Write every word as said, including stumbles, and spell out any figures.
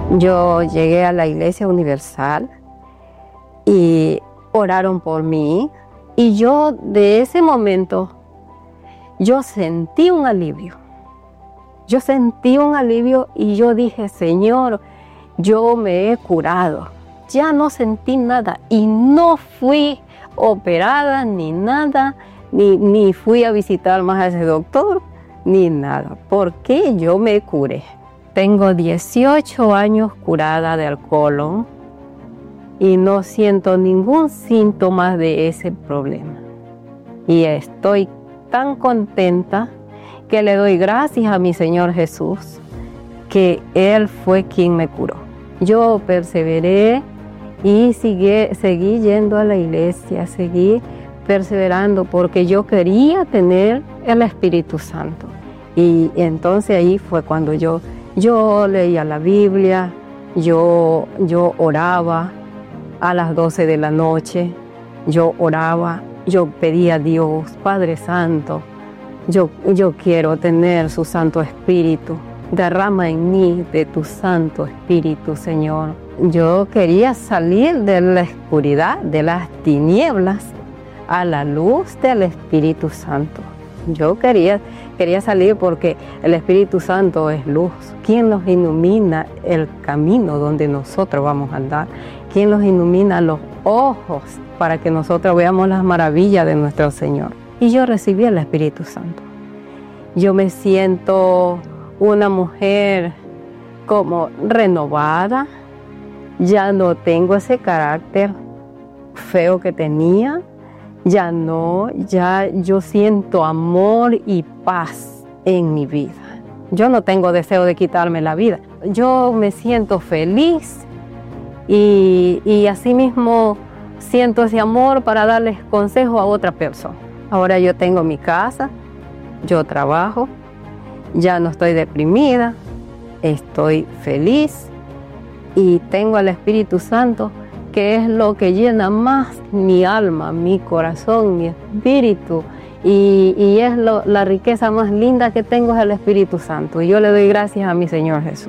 Yo llegué a la Iglesia Universal y oraron por mí, y yo de ese momento, yo sentí un alivio. Yo sentí un alivio y yo dije, Señor, yo me he curado. Ya no sentí nada y no fui operada ni nada, ni, ni fui a visitar más a ese doctor, ni nada, porque yo me curé. Tengo dieciocho años curada del colon y no siento ningún síntoma de ese problema. Y estoy tan contenta que le doy gracias a mi Señor Jesús, que Él fue quien me curó. Yo perseveré y sigue, seguí yendo a la iglesia, seguí perseverando porque yo quería tener el Espíritu Santo. Y entonces ahí fue cuando yo, yo leía la Biblia, yo, yo oraba a las doce de la noche, yo oraba, yo pedía a Dios, Padre Santo, yo, yo quiero tener su Santo Espíritu. Derrama en mí de tu Santo Espíritu, Señor. Yo quería salir de la oscuridad, de las tinieblas, a la luz del Espíritu Santo. Yo quería, quería salir porque el Espíritu Santo es luz. ¿Quién nos ilumina el camino donde nosotros vamos a andar? ¿Quién nos ilumina los ojos para que nosotros veamos las maravillas de nuestro Señor? Y yo recibí el Espíritu Santo. Yo me siento una mujer como renovada, ya no tengo ese carácter feo que tenía, ya no, ya yo siento amor y paz en mi vida. Yo no tengo deseo de quitarme la vida, yo me siento feliz y, y asimismo siento ese amor para darles consejo a otra persona. Ahora yo tengo mi casa, yo trabajo, ya no estoy deprimida, estoy feliz y tengo al Espíritu Santo, que es lo que llena más mi alma, mi corazón, mi espíritu, y, y es lo, la riqueza más linda que tengo es el Espíritu Santo. Y yo le doy gracias a mi Señor Jesús.